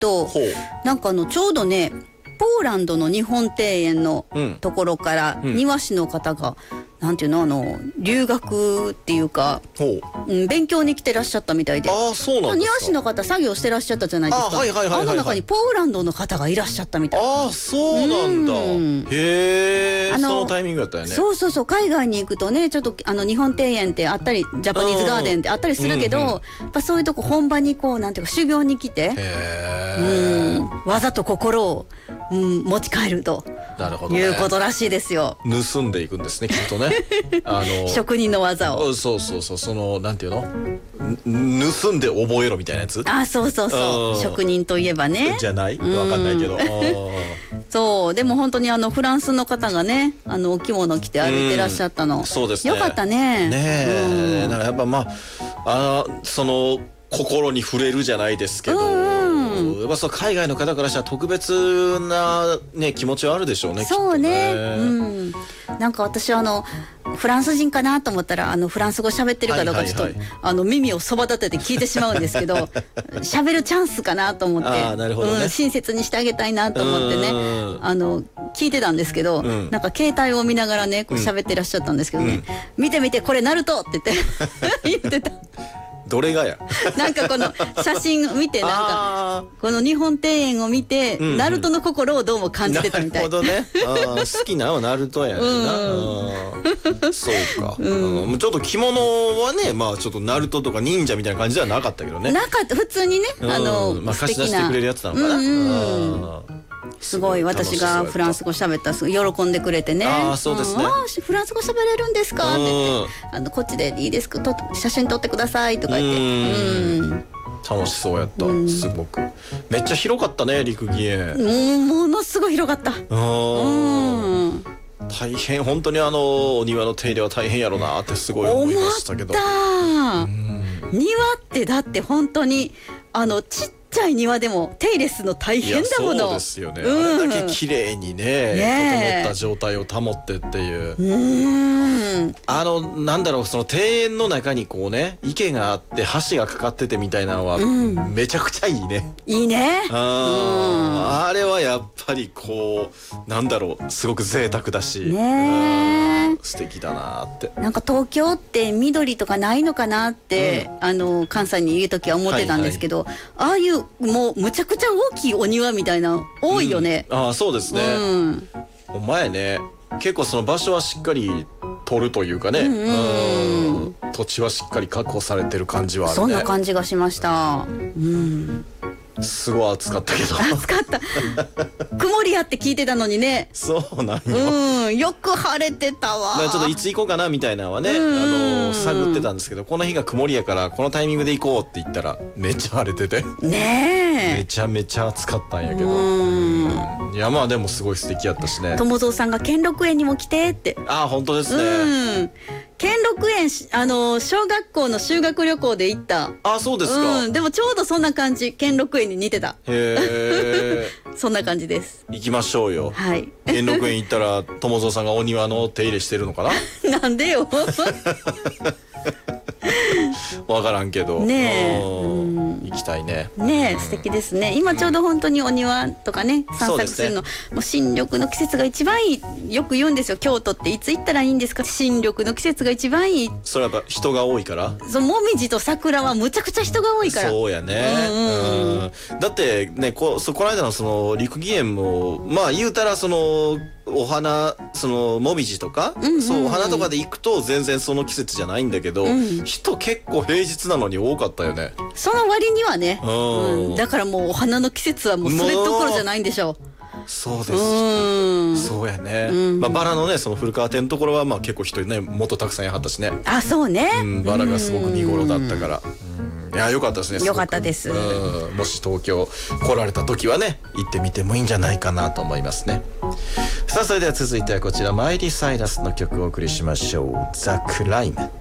と、 ほう。 なんかちょうどね、ポーランドの日本庭園のところから庭師の方が、なんていうの、留学っていうか、 ほう。 勉強に来てらっしゃったみたいで。 ああ、そうなんですか。 庭師の方作業してらっしゃったじゃないですか。 あ、はいはいはいはいはい。 あの中にポーランドの方がいらっしゃったみたい。 ああ、そうなんだ。へえ、そのタイミングだったよね。 そうそうそう、海外に行くとね、ちょっと日本庭園ってあったり、ジャパニーズガーデンってあったりするけど、やっぱそういうとこ本場にこう、なんていうか修行に来て、わざと心を、持ち帰ると。 なるほどね。 いうことらしいですよ。 盗んでいくんですね、きっとね。 職人の技を。 そうそうそう、なんていうの？盗んで覚えろみたいなやつ？ あ、そうそうそう。職人といえばね。 じゃない？わかんないけど。 そう、でも本当にフランスの方がね、お着物着て歩いてらっしゃったの。 そうですね。 よかったね。 ねえ。だからやっぱ心に触れるじゃないですけど、やっぱ海外の方からしたら特別なね気持ちはあるでしょうね。 そうね。なんか私はフランス人かなと思ったらフランス語喋ってるかどうかちょっと耳をそば立てて聞いてしまうんですけど、喋るチャンスかなと思って、親切にしてあげたいなと思ってね、聞いてたんですけど、なんか携帯を見ながらねこう喋ってらっしゃったんですけどね、見て見てこれナルトって言ってた。 どれがやなんかこの写真見てなんかこの日本庭園を見てナルトの心をどうも感じてたみたい。 なるほどね。好きなのはナルトやねんな。そうか。ちょっと着物はね、ちょっとナルトとか忍者みたいな感じではなかったけどね。 なかった、普通にね、 貸し出してくれるやつなのかな。 すごい私がフランス語喋ったらすごい喜んでくれてね。 ああ、そうですね。 フランス語喋れるんですかって言って、こっちでいいですか、写真撮ってくださいとか言って。 楽しそうやった。すごくめっちゃ広かったね、陸技園。 ものすごい広かった。 大変、本当にお庭の手入れは大変やろなってすごい思いましたけど。 庭ってだって本当にちっちっちゃい庭でも手入れするの大変だもの。 そうですよね。あれだけ綺麗にね、整った状態を保ってっていう。なんだろう、その庭園の中にこうね、池があって橋がかかっててみたいなのはめちゃくちゃいいね。 いいね。 あれはやっぱりこうなんだろう、すごく贅沢だし、素敵だなって。なんか東京って緑とかないのかなって、関西にいる時は思ってたんですけど、ああいうもうむちゃくちゃ大きいお庭みたいな多いよね。 ああ、そうですね。お前ね、結構その場所はしっかり取るというかね、土地はしっかり確保されてる感じはあるね。 そんな感じがしました。 すごい暑かったけど。 暑かった。曇りやって聞いてたのにね。 そうなんよ。 よく晴れてたわ。 ちょっといつ行こうかなみたいなのはね、探ってたんですけど、この日が曇りやからこのタイミングで行こうって言ったらめっちゃ晴れててねえ、めちゃめちゃ暑かったんやけど、いやでもすごい素敵やったしね。 友蔵さんが兼六園にも来てって。 ああ、本当ですね。 兼六園小学校の修学旅行で行った。 あ、そうですか。 でもちょうどそんな感じ、兼六園に似てた。 へえ。 そんな感じです。 行きましょうよ。 はい。 兼六園行ったら友蔵さんがお庭の手入れしてるのかな。 なんでよ。 わからんけどねえ、 行きたいね。 ねえ、素敵ですね。今ちょうど本当にお庭とかね散策するの、もう新緑の季節が一番いい。よく言うんですよ、京都っていつ行ったらいいんですか。新緑の季節が一番いい。 それはやっぱ人が多いから。 もみじと桜はむちゃくちゃ人が多いから。 そうやね。だってね、この間のその陸技園も言うたらそのお花、もみじとか、そうお花とかで行くと全然その季節じゃないんだけど、人結構平日なのに多かったよね。 その割にはね、だからもうお花の季節はもうそれどころじゃないんでしょう。 そうです。そうやね。バラのね、その古川店のところは結構人ね、もっとたくさんやはったしね。 あ、そうね。 バラがすごく見頃だったから。いや、良かったですね。 良かったです。 もし東京来られた時はね、行ってみてもいいんじゃないかなと思いますね。さあ、それでは続いてはこちらマイリー・サイラスの曲をお送りしましょう。ザ・クライム。